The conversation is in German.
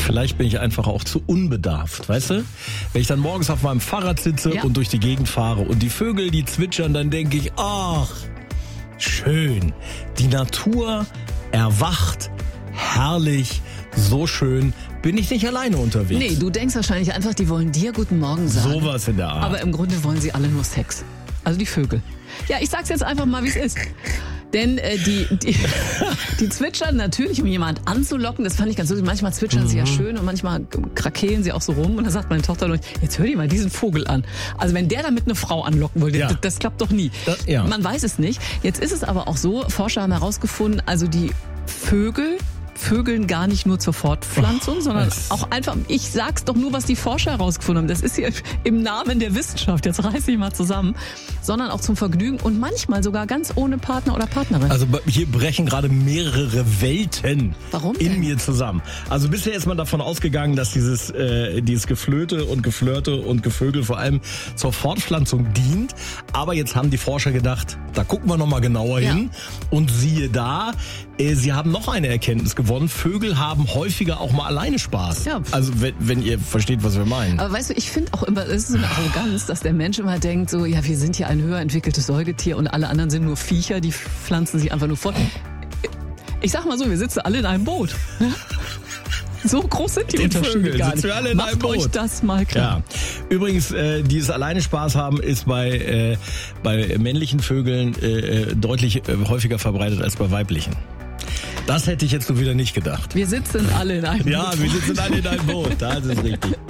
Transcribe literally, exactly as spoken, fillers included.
Vielleicht bin ich einfach auch zu unbedarft, weißt du? Wenn ich dann morgens auf meinem Fahrrad sitze Ja. und durch die Gegend fahre und die Vögel, die zwitschern, dann denke ich, ach, schön. Die Natur erwacht, herrlich, so schön. Bin ich nicht alleine unterwegs. Nee, du denkst wahrscheinlich einfach, die wollen dir guten Morgen sagen. Sowas in der Art. Aber im Grunde wollen sie alle nur Sex. Also die Vögel. Ja, ich sag's jetzt einfach mal, wie es ist. Denn äh, die, die, die zwitschern natürlich, um jemand anzulocken. Das fand ich ganz lustig. Manchmal zwitschern Mhm. sie ja schön und manchmal krakeelen sie auch so rum. Und dann sagt meine Tochter, jetzt hör dir mal diesen Vogel an. Also wenn der damit eine Frau anlocken wollte, Ja. das, das klappt doch nie. Das, ja. Man weiß es nicht. Jetzt ist es aber auch so, Forscher haben herausgefunden, also die Vögel vögeln gar nicht nur zur Fortpflanzung, Oh, sondern das- auch einfach, ich sag's doch nur, was die Forscher herausgefunden haben. Das ist hier im Namen der Wissenschaft, jetzt reiß ich mal zusammen, sondern auch zum Vergnügen und manchmal sogar ganz ohne Partner oder Partnerin. Also hier brechen gerade mehrere Welten Warum in denn? mir zusammen. Also bisher ist man davon ausgegangen, dass dieses, äh, dieses Geflöte und Geflirte und Gevögel vor allem zur Fortpflanzung dient. Aber jetzt haben die Forscher gedacht, da gucken wir nochmal genauer Ja. hin. Und siehe da, äh, sie haben noch eine Erkenntnis gewonnen. Vögel haben häufiger auch mal alleine Spaß. Ja. Also wenn, wenn ihr versteht, was wir meinen. Aber weißt du, ich finde auch immer, es ist so eine Arroganz, dass der Mensch immer denkt, so, ja, wir sind hier ein höher entwickeltes Säugetier und alle anderen sind nur Viecher, die pflanzen sich einfach nur fort. Ich sag mal so, wir sitzen alle in einem Boot. So groß sind die, Die Unterschiede Vögel gar sitzen nicht. wir alle in Macht einem Boot. euch das mal klar. Ja. Übrigens, äh, dieses alleine Spaß haben ist bei, äh, bei männlichen Vögeln äh, deutlich äh, häufiger verbreitet als bei weiblichen. Das hätte ich jetzt so wieder nicht gedacht. Wir sitzen alle in einem Ja, Boot. wir sitzen alle in einem Boot. Das ist richtig.